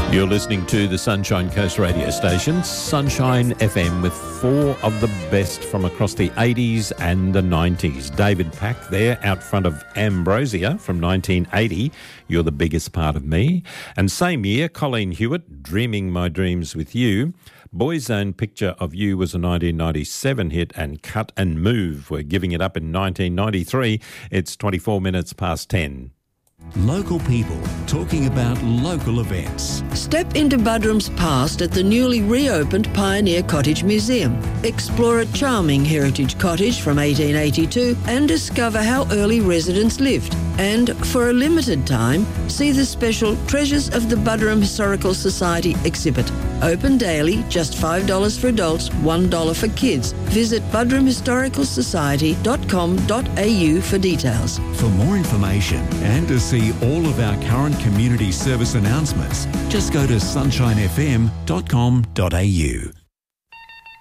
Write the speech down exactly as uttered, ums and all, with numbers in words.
You're listening to the Sunshine Coast radio station, Sunshine F M, with four of the best from across the eighties and the nineties. David Pack there out front of Ambrosia from nineteen eighty, You're the Biggest Part of Me. And same year, Colleen Hewitt, Dreaming My Dreams with You. Boyzone, Picture of You was a nineteen ninety-seven hit, and Cut and Move were giving it up in nineteen ninety-three. It's twenty-four minutes past ten. Local people talking about local events. Step into Buderim's past at the newly reopened Pioneer Cottage Museum. Explore a charming heritage cottage from eighteen eighty-two and discover how early residents lived. And for a limited time, see the special Treasures of the Buderim Historical Society exhibit. Open daily, just five dollars for adults, one dollar for kids. Visit buderim historical society dot com dot a u for details. For more information and to see all of our current community service announcements, just go to sunshine f m dot com dot a u.